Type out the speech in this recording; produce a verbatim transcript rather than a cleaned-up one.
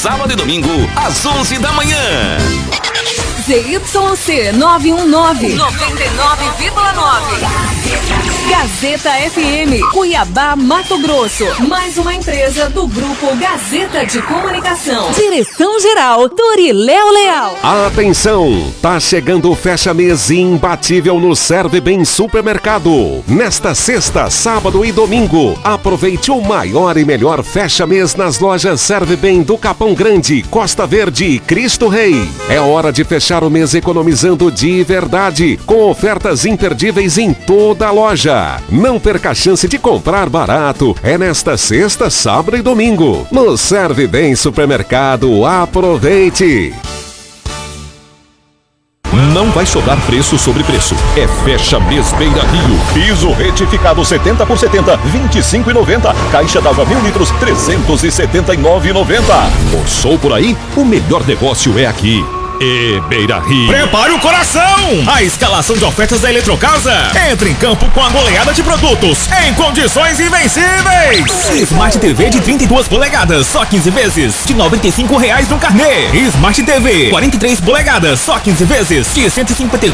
sábado e domingo, às onze da manhã. Z Y C nove um nove, noventa e nove vírgula nove. Gazeta F M, Cuiabá, Mato Grosso. Mais uma empresa do Grupo Gazeta de Comunicação. Direção-geral, Doriléo Leal. Atenção, tá chegando o fecha-mês imbatível no Serve Bem Supermercado. Nesta sexta, sábado e domingo, aproveite o maior e melhor fecha-mês nas lojas Serve Bem do Capão Grande, Costa Verde e Cristo Rei. É hora de fechar o mês economizando de verdade, com ofertas imperdíveis em toda a loja. Não perca a chance de comprar barato. É nesta sexta, sábado e domingo. No Serve Bem Supermercado, aproveite! Não vai sobrar preço sobre preço. É fecha mês Beira Rio. Piso retificado setenta por setenta, vinte e cinco reais e noventa centavos. Caixa d'água mil litros, trezentos e setenta e nove reais e noventa centavos. Orçou por aí? O melhor negócio é aqui. E Beira Rio. Prepare o coração! A escalação de ofertas da Eletrocasa entra em campo com a goleada de produtos em condições invencíveis. Smart T V de trinta e duas polegadas, só quinze vezes, de noventa e cinco reais no carnê. Smart T V quarenta e três polegadas, só quinze vezes, de cento e cinquenta e